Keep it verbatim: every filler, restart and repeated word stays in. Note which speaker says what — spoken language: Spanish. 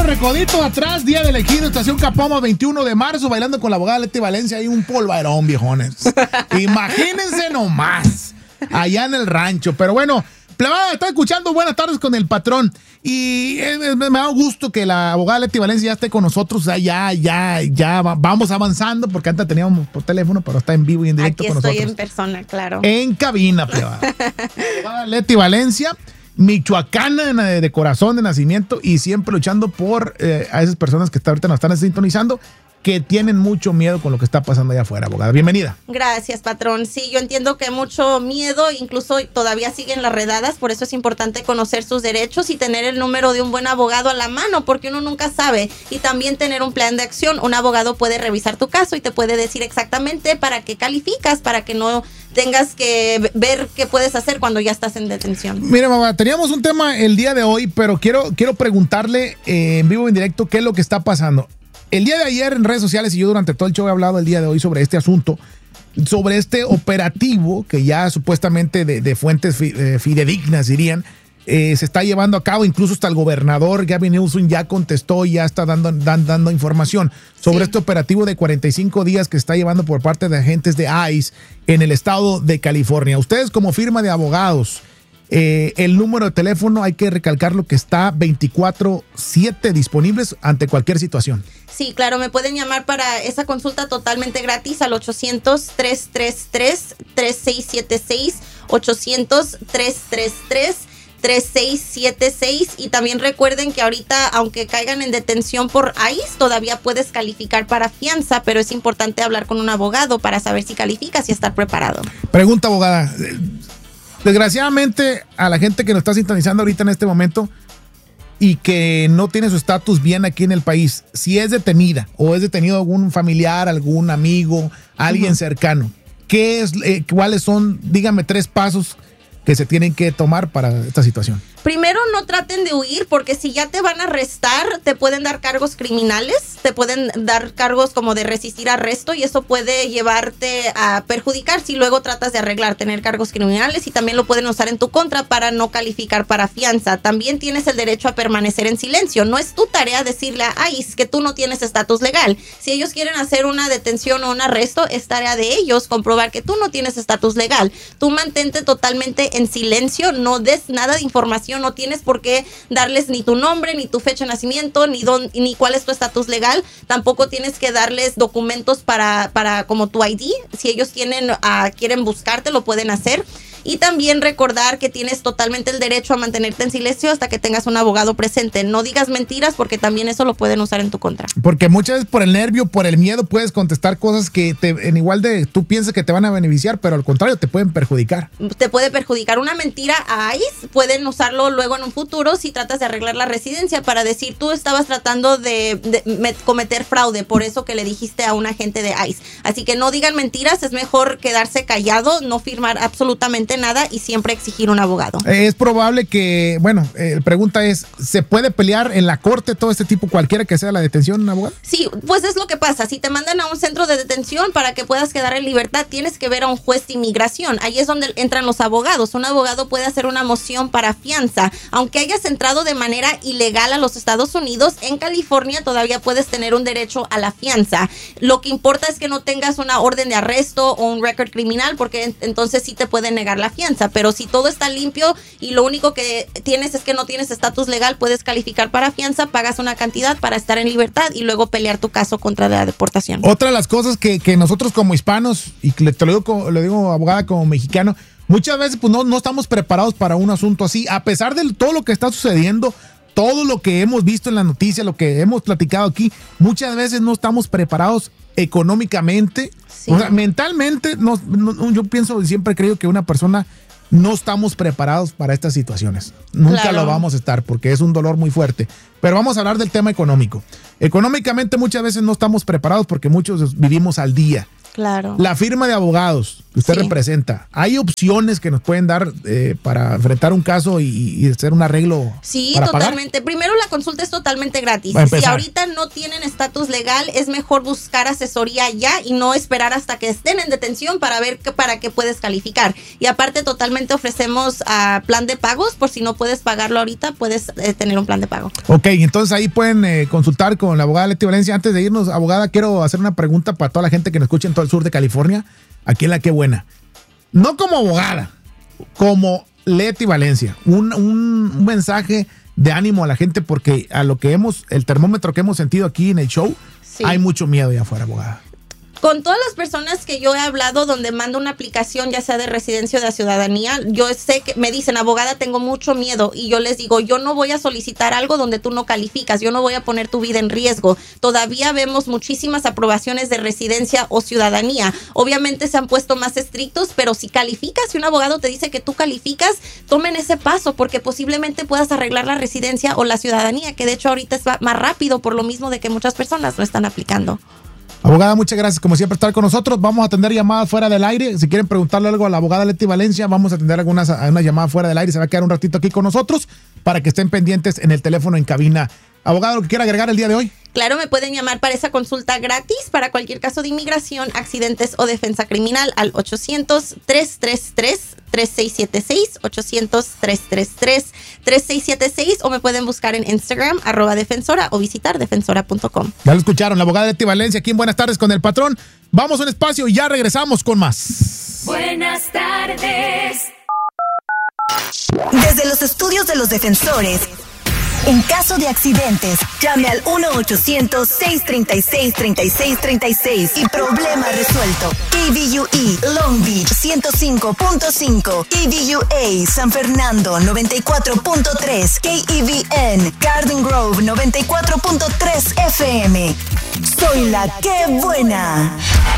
Speaker 1: Recodito atrás, día de elegido, estación Capoma, veintiuno de marzo, bailando con la abogada Leti Valencia. Hay un polvarón, viejones. Imagínense nomás, allá en el rancho. Pero bueno, plebada, está escuchando Buenas Tardes con el Patrón. Y eh, me da gusto que la abogada Leti Valencia ya esté con nosotros. O sea, ya, ya, ya va, vamos avanzando, porque antes teníamos por teléfono, pero está en vivo y en directo
Speaker 2: Aquí
Speaker 1: con
Speaker 2: estoy
Speaker 1: nosotros.
Speaker 2: En persona, claro.
Speaker 1: En cabina, plebada. Abogada Leti Valencia, michoacana de, de corazón, de nacimiento, y siempre luchando por eh, a esas personas que está, ahorita nos están sintonizando, que tienen mucho miedo con lo que está pasando allá afuera, abogada. Bienvenida.
Speaker 2: Gracias, patrón. Sí, yo entiendo que mucho miedo, incluso todavía siguen las redadas, por eso es importante conocer sus derechos y tener el número de un buen abogado a la mano, porque uno nunca sabe. Y también tener un plan de acción. Un abogado puede revisar tu caso y te puede decir exactamente para qué calificas, para que no tengas que ver qué puedes hacer cuando ya estás en detención.
Speaker 1: Mire, mamá, teníamos un tema el día de hoy, pero quiero, quiero preguntarle eh, en vivo, en directo, qué es lo que está pasando. El día de ayer en redes sociales, y yo durante todo el show he hablado el día de hoy sobre este asunto, sobre este operativo que ya supuestamente de, de fuentes fi, eh, fidedignas dirían, eh, se está llevando a cabo. Incluso hasta el gobernador Gavin Newsom ya contestó y ya está dando, dan, dando información sobre sí. este operativo de cuarenta y cinco días que se está llevando por parte de agentes de ICE en el estado de California. Ustedes como firma de abogados, Eh, el número de teléfono, hay que recalcarlo, que está veinticuatro siete disponibles ante cualquier situación.
Speaker 2: Sí, claro, me pueden llamar para esa consulta totalmente gratis al ochocientos, tres tres tres, tres seis siete seis, ochocientos, tres tres tres, tres seis siete seis. Y también recuerden que ahorita, aunque caigan en detención por ICE, todavía puedes calificar para fianza, pero es importante hablar con un abogado para saber si calificas y estar preparado.
Speaker 1: Pregunta, abogada. Desgraciadamente, a la gente que nos está sintonizando ahorita en este momento y que no tiene su estatus bien aquí en el país, si es detenida o es detenido algún familiar, algún amigo, alguien uh-huh. cercano, ¿qué es, eh, cuáles son, dígame, tres pasos que se tienen que tomar para esta situación?
Speaker 2: Primero, no traten de huir, porque si ya te van a arrestar, te pueden dar cargos criminales, te pueden dar cargos como de resistir arresto, y eso puede llevarte a perjudicar si luego tratas de arreglar, tener cargos criminales, y también lo pueden usar en tu contra para no calificar para fianza. También tienes el derecho a permanecer en silencio. No es tu tarea decirle a ICE que tú no tienes estatus legal. Si ellos quieren hacer una detención o un arresto, es tarea de ellos comprobar que tú no tienes estatus legal. Tú mantente totalmente en silencio, no des nada de información. No tienes por qué darles ni tu nombre, ni tu fecha de nacimiento, ni don, ni cuál es tu estatus legal. Tampoco tienes que darles documentos para, para como tu I D. Si ellos tienen, uh, quieren buscarte, lo pueden hacer. Y también recordar que tienes totalmente el derecho a mantenerte en silencio hasta que tengas un abogado presente. No digas mentiras, porque también eso lo pueden usar en tu contra. Porque
Speaker 1: muchas veces por el nervio, por el miedo, puedes contestar cosas que te, en igual de tú piensas que te van a beneficiar, pero al contrario te pueden perjudicar.
Speaker 2: Te puede perjudicar. Una mentira a ICE pueden usarlo luego en un futuro si tratas de arreglar la residencia para decir tú estabas tratando de, de cometer fraude, por eso que le dijiste a un agente de ICE. Así que no digan mentiras, es mejor quedarse callado, no firmar absolutamente nada y siempre exigir un abogado.
Speaker 1: Es probable que, bueno, eh, pregunta es, ¿se puede pelear en la corte todo este tipo, cualquiera que sea la detención, un abogado?
Speaker 2: Sí, pues es lo que pasa. Si te mandan a un centro de detención para que puedas quedar en libertad, tienes que ver a un juez de inmigración. Ahí es donde entran los abogados. Un abogado puede hacer una moción para fianza. Aunque hayas entrado de manera ilegal a los Estados Unidos, en California todavía puedes tener un derecho a la fianza. Lo que importa es que no tengas una orden de arresto o un récord criminal, porque entonces sí te pueden negar la fianza. Pero si todo está limpio y lo único que tienes es que no tienes estatus legal, puedes calificar para fianza, pagas una cantidad para estar en libertad y luego pelear tu caso contra la deportación.
Speaker 1: Otra de las cosas que, que nosotros como hispanos, y te lo digo, como, lo digo abogada, como mexicano, muchas veces pues no, no estamos preparados para un asunto así, a pesar de todo lo que está sucediendo, todo lo que hemos visto en las noticias, lo que hemos platicado aquí, muchas veces no estamos preparados económicamente, sí. O sea, mentalmente, no, no, yo pienso y siempre creo que una persona no estamos preparados para estas situaciones. Nunca claro. lo vamos a estar porque es un dolor muy fuerte. Pero vamos a hablar del tema económico. Económicamente muchas veces no estamos preparados porque muchos vivimos al día.
Speaker 2: Claro.
Speaker 1: La firma de abogados, que usted
Speaker 2: Sí.
Speaker 1: representa, ¿hay opciones que nos pueden dar eh, para enfrentar un caso y, y hacer un arreglo
Speaker 2: Sí,
Speaker 1: para pagar?
Speaker 2: totalmente. Primero, la consulta es totalmente gratis.
Speaker 1: Va a
Speaker 2: Si
Speaker 1: empezar.
Speaker 2: ahorita no tienen estatus legal, es mejor buscar asesoría ya y no esperar hasta que estén en detención para ver que, para qué puedes calificar. Y aparte, totalmente ofrecemos uh, plan de pagos. Por si no puedes pagarlo ahorita, puedes eh, tener un plan de pago.
Speaker 1: Ok, entonces ahí pueden eh, consultar con la abogada Leti Valencia. Antes de irnos, abogada, quiero hacer una pregunta para toda la gente que nos escucha en todo el sur de California, aquí en La Qué Buena. No como abogada, como Leti Valencia. Un, un, un mensaje de ánimo a la gente, porque a lo que hemos, el termómetro que hemos sentido aquí en el show,
Speaker 2: Sí.
Speaker 1: hay mucho miedo allá afuera, abogada.
Speaker 2: Con todas las personas que yo he hablado donde mando una aplicación, ya sea de residencia o de ciudadanía, yo sé que me dicen, abogada, tengo mucho miedo, y yo les digo, yo no voy a solicitar algo donde tú no calificas, yo no voy a poner tu vida en riesgo. Todavía vemos muchísimas aprobaciones de residencia o ciudadanía. Obviamente se han puesto más estrictos, pero si calificas, si un abogado te dice que tú calificas, tomen ese paso, porque posiblemente puedas arreglar la residencia o la ciudadanía, que de hecho ahorita es más rápido por lo mismo de que muchas personas no están aplicando.
Speaker 1: Abogada, muchas gracias como siempre estar con nosotros. Vamos a atender llamadas fuera del aire. Si quieren preguntarle algo a la abogada Leti Valencia, vamos a atender algunas a una llamada fuera del aire. Se va a quedar un ratito aquí con nosotros para que estén pendientes en el teléfono en cabina. Abogado, ¿lo que quiera agregar el día de hoy?
Speaker 2: Claro, me pueden llamar para esa consulta gratis para cualquier caso de inmigración, accidentes o defensa criminal al ochocientos, tres tres tres, tres seis siete seis, ochocientos, tres tres tres, tres seis siete seis, o me pueden buscar en Instagram, arroba defensora, o visitar defensora punto com.
Speaker 1: Ya lo escucharon, la abogada Leti Valencia aquí en Buenas Tardes con el Patrón. Vamos a un espacio y ya regresamos con más.
Speaker 3: Buenas tardes.
Speaker 4: Desde los estudios de los defensores, en caso de accidentes, llame al uno ochocientos, seis tres seis, tres seis tres seis y problema resuelto. K V U E Long Beach ciento cinco punto cinco, K V U A San Fernando noventa y cuatro punto tres, K E V N Garden Grove noventa y cuatro punto tres F M. Soy La Qué Buena.